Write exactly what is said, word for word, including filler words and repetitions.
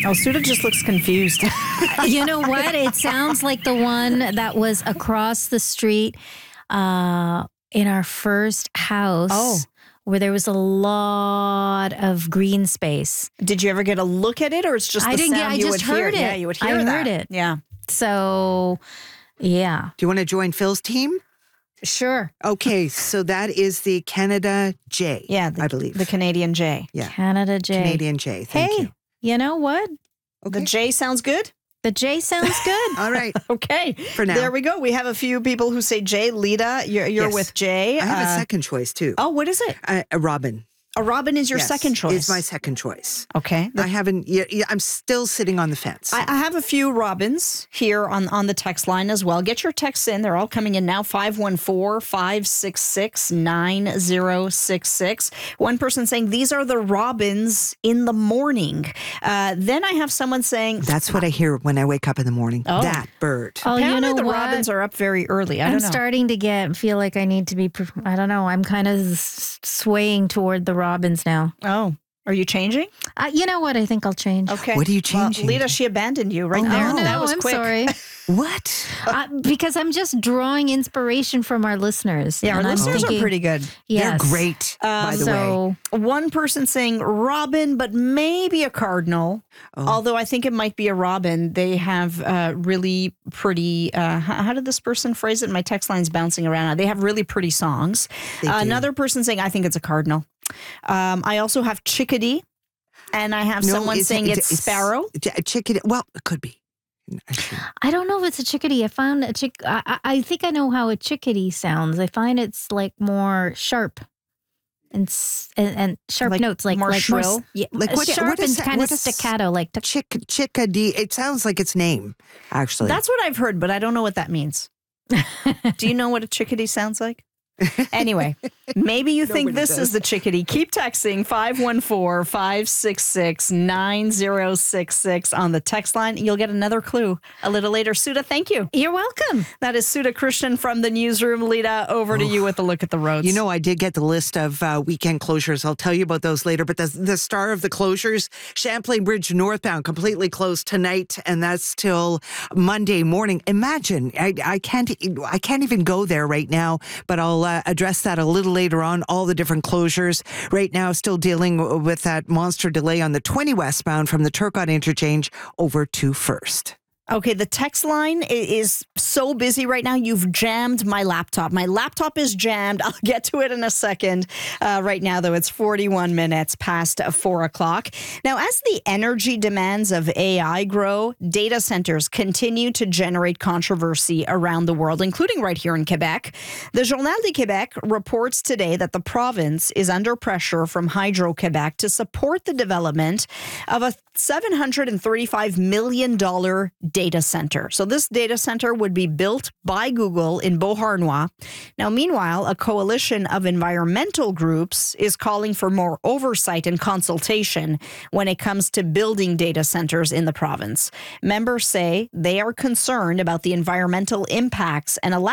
Oh, Suda just looks confused. You know what? It sounds like the one that was across the street uh, in our first house. Oh. Where there was a lot of green space. Did you ever get a look at it, or it's just the I didn't sound get, I you just would heard hear? it. Yeah, you would hear I that. heard it. Yeah. So, yeah. Do you want to join Phil's team? Sure. Okay, so that is the Canada J. Yeah, the, I believe. the Canadian J. Yeah. Canada J. Canadian J. Thank hey, you. you know what? Okay. The J sounds good? The J sounds good. All right. Okay. For now. There we go. We have a few people who say J. Lita, you're, you're Yes. with J. I have Uh, a second choice, too. Oh, what is it? Uh, a Robin. A Robin is your Yes, second choice. Is my second choice. Okay. I haven't, yeah, yeah, I'm still sitting on the fence. I, I have a few Robins here on, on the text line as well. Get your texts in. They're all coming in now. five one four, five six six, nine zero six six. One person saying, these are the Robins in the morning. Uh, then I have someone saying, That's what I hear when I wake up in the morning. Oh. That bird. Oh, apparently you know the what? Robins are up very early. I I'm don't know. starting to get feel like I need to be. I don't know. I'm kind of s- swaying toward the Robins now. Oh, are you changing? Uh, you know what? I think I'll change. Okay. What are you Well, changing? Lita, she abandoned you right Oh, there. Oh, no, that was I'm quick. sorry. What? uh, because I'm just drawing inspiration from our listeners. Yeah, our and I'm listeners thinking- are pretty good. Yes. They're great, by the way. So One person saying Robin, but maybe a cardinal. Oh. Although I think it might be a Robin. They have uh, really pretty. Uh, how, how did this person phrase it? My text line's bouncing around. They have really pretty songs. They Uh, do. another person saying I think it's a cardinal. Um, I also have Chickadee, and I have No, someone it's- saying it's, it's- Sparrow. A chicken. Well, it could be. I should- I don't know if it's a chickadee. I found a chick. I, I I think I know how a chickadee sounds. I find it's like more sharp. And, s- and and sharp Like notes, like more like shrill? s- yeah, Like uh, what- sharp what is and that- kind what of is- staccato, like tuck- Chick, chickadee. It sounds like its name, actually. That's what I've heard, but I don't know what that means. Do you know what a chickadee sounds like? Anyway, maybe you think Nobody this does. is the chickadee. Keep texting five one four, five six six, nine zero six six on the text line. You'll get another clue a little later. Suda, thank you. You're welcome. That is Suda Christian from the newsroom. Lita, over to you with a look at the roads. You know, I did get the list of uh, weekend closures. I'll tell you about those later. But the, the star of the closures, Champlain Bridge northbound, completely closed tonight, and that's till Monday morning. Imagine, I, I can't, I can't even go there right now. But I'll uh, address that a little later on. All the different closures right now, still dealing with that monster delay on the twenty westbound from the Turcotte interchange over to First. Okay, the text line i- is so busy right now. You've jammed my laptop. My laptop is jammed. I'll get to it in a second. Uh, right now, though, it's forty-one minutes past four o'clock. Now, as the energy demands of A I grow, data centers continue to generate controversy around the world, including right here in Quebec. The Journal de Québec reports today that the province is under pressure from Hydro-Quebec to support the development of a seven hundred thirty-five million dollars data center. So this data center would be built by Google in Beauharnois. Now, meanwhile, a coalition of environmental groups is calling for more oversight and consultation when it comes to building data centers in the province. Members say they are concerned about the environmental impacts and allow